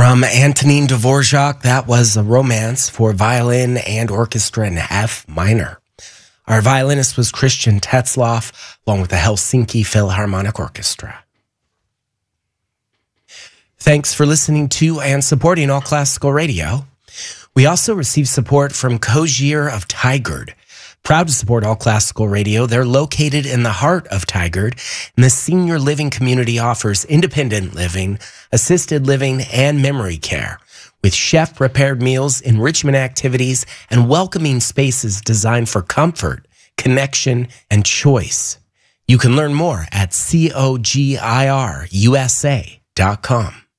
From Antonin Dvorak, that was a romance for violin and orchestra in F minor. Our violinist was Christian Tetzlaff, along with the Helsinki Philharmonic Orchestra. Thanks for listening to and supporting All Classical Radio. We also receive support from Koshier of Tigard. Proud to support All Classical Radio. They're located in the heart of Tigard, and the senior living community offers independent living, assisted living, and memory care, with chef-prepared meals, enrichment activities, and welcoming spaces designed for comfort, connection, and choice. You can learn more at cogirusa.com.